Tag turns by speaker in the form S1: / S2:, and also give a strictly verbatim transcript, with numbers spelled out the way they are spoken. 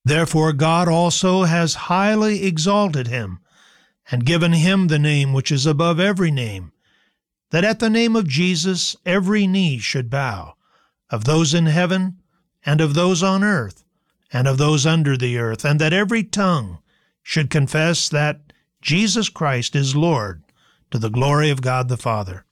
S1: Therefore God also has highly exalted him, and given him the name which is above every name, that at the name of Jesus every knee should bow, of those in heaven, and of those on earth, and of those under the earth, and that every tongue should confess that Jesus Christ is Lord, to the glory of God the Father.